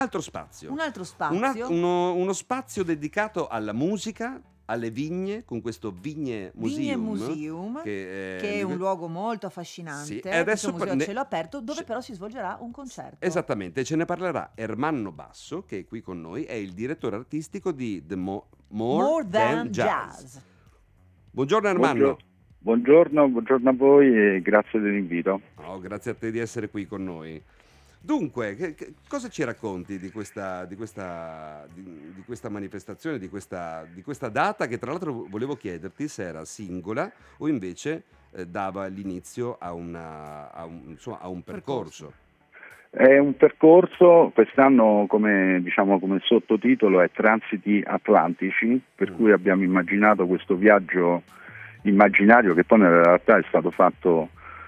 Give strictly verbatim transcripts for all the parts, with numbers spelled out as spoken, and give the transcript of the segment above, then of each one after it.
altro spazio. Un altro Una- spazio. uno, uno spazio dedicato alla musica, alle vigne, con questo Vigne Vigne Museum. Museum, che, eh, che è un ne- luogo molto affascinante, Sì, e questo adesso museo par- a ne- cielo aperto, dove sì. però si svolgerà un concerto. Esattamente, ce ne parlerà Ermanno Basso, che è qui con noi, è il direttore artistico di The Mo- More, More Than, Than Jazz. Jazz. Buongiorno Buongiorno, Ermanno. buongiorno, buongiorno a voi e grazie dell'invito. Oh, grazie a te di essere qui con noi. Dunque, che- che- cosa ci racconti di questa, di questa, di, di questa manifestazione, di questa, di questa data che tra l'altro volevo chiederti se era singola o invece eh, dava l'inizio a, una, a, un, insomma, a un percorso. È un percorso, quest'anno come, diciamo, come sottotitolo è Transiti Atlantici, per Mm. cui abbiamo immaginato questo viaggio immaginario che poi nella realtà è stato fatto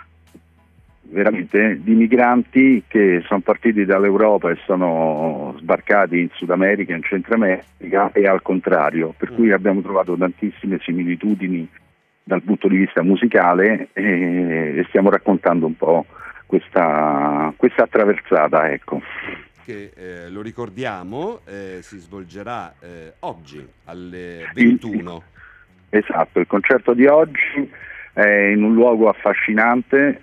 veramente di migranti che sono partiti dall'Europa e sono sbarcati in Sud America, in Centro America e al contrario, per Mm. cui abbiamo trovato tantissime similitudini dal punto di vista musicale e, e stiamo raccontando un po' questa, questa attraversata, ecco. Che eh, lo ricordiamo, eh, si svolgerà eh, oggi alle ventuno. Esatto, il concerto di oggi è in un luogo affascinante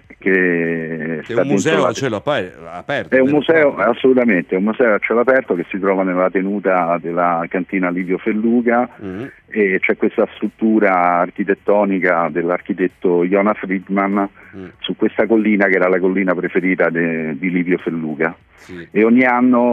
che Che è sta un museo dentro a la- cielo aper- aperto. È un vero e museo, proprio. assolutamente, è un museo a cielo aperto che si trova nella tenuta della cantina Livio Felluga Mm. e c'è questa struttura architettonica dell'architetto Jonas Friedman Mm. su questa collina che era la collina preferita de- di Livio Felluga. Sì. E ogni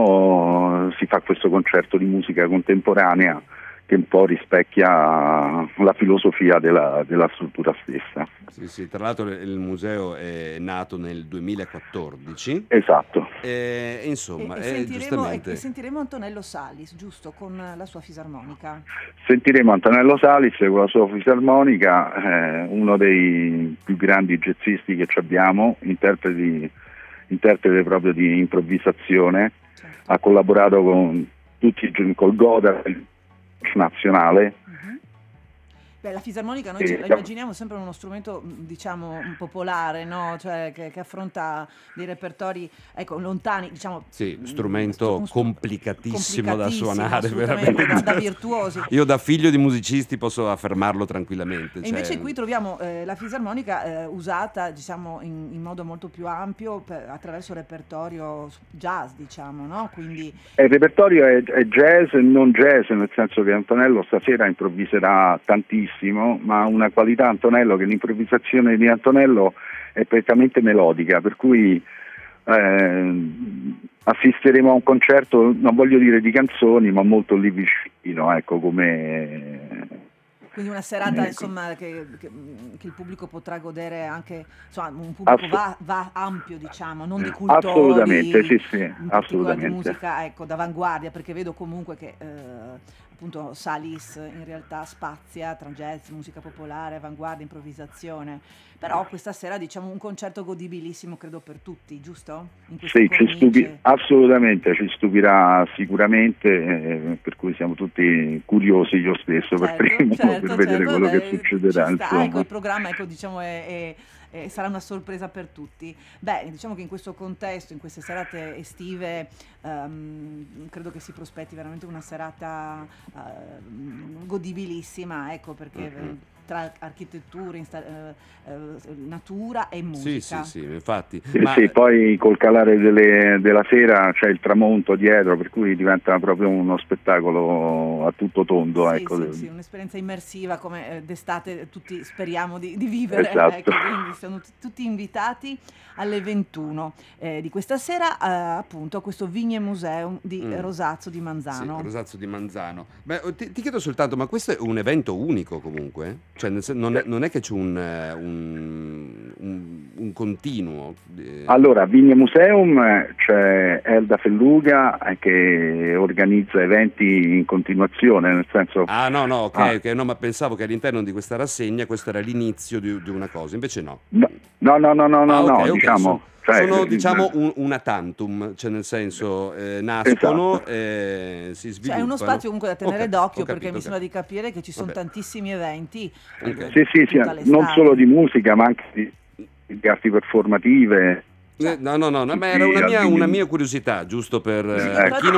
anno si fa questo concerto di musica contemporanea che un po' rispecchia la filosofia della, della struttura stessa. Sì, sì, tra l'altro il museo è nato nel duemilaquattordici. Esatto. E, insomma, e, e eh, sentiremo, e- giustamente e sentiremo Antonello Salis, giusto, con la sua fisarmonica. Sentiremo Antonello Salis con la sua fisarmonica, eh, uno dei più grandi jazzisti che ci abbiamo, interpreti, interprete proprio di improvvisazione, Certo. ha collaborato con tutti i giorni col Godard nazionale. Mhm. Beh, la fisarmonica noi Sì, ce la siamo- immaginiamo sempre uno strumento, mh, diciamo, un popolare, no? Cioè che, che affronta dei repertori, ecco, lontani, diciamo. sì, mh, strumento uno stru- complicatissimo da complicatissimo, suonare, assolutamente, veramente. da, da virtuosi. Io da figlio di musicisti posso affermarlo tranquillamente. E invece cioè- qui troviamo eh, la fisarmonica eh, usata, diciamo, in, in modo molto più ampio per- attraverso il repertorio jazz, diciamo, no? Quindi E il repertorio è, è jazz e non jazz, nel senso che Antonello stasera improvviserà tantissimo, ma ha una qualità Antonello che l'improvvisazione di Antonello è prettamente melodica, per cui eh, assisteremo a un concerto, non voglio dire di canzoni, ma molto lì vicino, ecco, come... Quindi una serata Ecco. insomma che, che- che il pubblico potrà godere anche, insomma, un pubblico Ass- va, va ampio, diciamo, non di cultori, Assolutamente, sì, sì, in particolare di assolutamente. musica, ecco, d'avanguardia, perché vedo comunque che eh, appunto Salis in realtà spazia tra jazz, musica popolare, avanguardia, improvvisazione. Però questa sera diciamo un concerto godibilissimo credo per tutti, giusto? In questa Sì, ci cornice. stupi- assolutamente, ci stupirà sicuramente, eh, per cui siamo tutti curiosi, io stesso per Certo, primo, certo, per vedere certo, quello vabbè, che succederà. ci sta. Insomma. Ecco, il programma ecco, diciamo, è, è- è- sarà una sorpresa per tutti. Beh, diciamo che in questo contesto, in queste serate estive, ehm, credo che si prospetti veramente una serata ehm, godibilissima, ecco, perché Mhm. eh, tra architettura, insta- eh, eh, natura e Sì, musica. sì, sì, infatti. Sì, Ma sì, poi col calare delle- della sera c'è il tramonto dietro, per cui diventa proprio uno spettacolo a tutto tondo. Sì, Ecco. sì, sì, un'esperienza immersiva come eh, d'estate tutti speriamo di, di vivere, Esatto. ecco, quindi sono t- tutti invitati alle ventuno eh, di questa sera eh, appunto a questo Vigne Museum di Mm. Rosazzo di sì, Manzano. Rosazzo di Manzano. Beh, ti, ti chiedo soltanto, ma questo è un evento unico comunque? Cioè, nel sen- non, è, non è che c'è un, eh, un, un- un continuo? eh, Allora, a Vigne Museum eh, c'è Elda Felluga eh, che organizza eventi in continuazione, nel senso... Ah, no, no, ok, Ah. ok, no, ma pensavo che all'interno di questa rassegna questo era l'inizio di, di una cosa, invece no. No, no, no, no, no, Ah, ok, no, ok, diciamo... sono, cioè, sono, eh, diciamo un, una tantum, cioè nel senso eh, nascono, Esatto. eh, si Cioè, sviluppano. è uno spazio comunque da tenere Ok, d'occhio ho perché capito, mi ok. sembra di capire che ci sono Vabbè. tantissimi eventi. Ok. Sì, sì, sì, tutta non l'estate. solo di musica, ma anche di, di arti performative. Eh, No, no, no, no, ma era Sì, una mia, al una minimo. mia curiosità, giusto per eh, Ecco. chi non